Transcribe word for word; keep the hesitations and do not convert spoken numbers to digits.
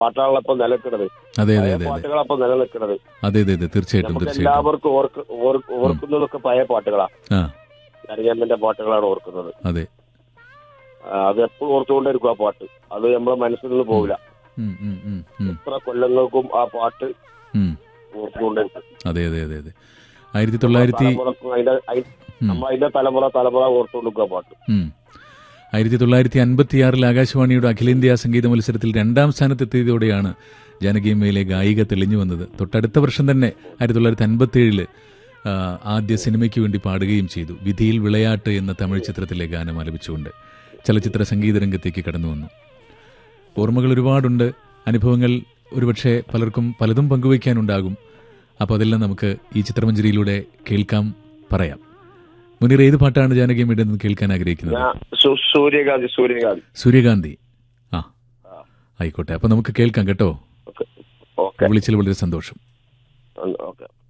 പാട്ടാണല്ലോ ഇപ്പൊ നിലനിൽക്കുന്നത്. അതെ അതെ അതെ പാട്ടുകളപ്പൊ നിലനിൽക്കുന്നത്. അതെ അതെ അതെ തീർച്ചയായിട്ടും നമുക്ക് തീർച്ചയായിട്ടും. എല്ലാവർക്കും ഓർക്ക് ഓർക്കുന്നതൊക്കെ പഴയ പാട്ടുകളാ. ജനകീയന്റെ പാട്ടുകളാണ് ഓർക്കുന്നത്. അതെ, അത് എപ്പോഴും ഓർത്തുകൊണ്ടിരിക്കും ആ പാട്ട്. അത് നമ്മളെ മനസ്സിൽ നിന്ന് പോവില്ല. എത്ര കൊല്ലങ്ങൾക്കും ആ പാട്ട് ഓർത്തുകൊണ്ടിരിക്കും. അതെ അതെ അതെ അതെ ആയിരത്തി തൊള്ളായിരത്തി അതിന്റെ തലമുറ തലമുറ ഓർത്തുകൊണ്ടിരിക്കുക പാട്ട്. ആയിരത്തി തൊള്ളായിരത്തി അൻപത്തിയാറിൽ ആകാശവാണിയുടെ അഖിലേന്ത്യാ സംഗീത മത്സരത്തിൽ രണ്ടാം സ്ഥാനത്തെത്തിയതോടെയാണ് ജാനകിയമ്മയിലെ ഗായിക തെളിഞ്ഞു വന്നത്. തൊട്ടടുത്ത വർഷം തന്നെ ആയിരത്തി തൊള്ളായിരത്തി അൻപത്തി ഏഴില് ആദ്യ സിനിമയ്ക്ക് വേണ്ടി പാടുകയും ചെയ്തു. വിധിയിൽ വിളയാട്ട് എന്ന തമിഴ് ചിത്രത്തിലെ ഗാനം ആലപിച്ചുകൊണ്ട് ചലച്ചിത്ര സംഗീത രംഗത്തേക്ക് കടന്നു വന്നു. ഓർമ്മകൾ ഒരുപാടുണ്ട്, അനുഭവങ്ങൾ ഒരുപക്ഷെ പലർക്കും പലതും പങ്കുവയ്ക്കാനുണ്ടാകും. അപ്പോൾ അതെല്ലാം നമുക്ക് ഈ ചിത്രമഞ്ജരിയിലൂടെ കേൾക്കാം, പറയാം. മുനീർ, ഏത് പാട്ടാണ് ജാനകിയമ്മയുടെ നിന്ന് കേൾക്കാൻ ആഗ്രഹിക്കുന്നത്? സൂര്യകാന്തി. സൂര്യകാന്തി സൂര്യകാന്തി ആ ആയിക്കോട്ടെ, അപ്പൊ നമുക്ക് കേൾക്കാം കേട്ടോ. വിളിച്ചതിൽ വളരെ സന്തോഷം. ഓക്കെ.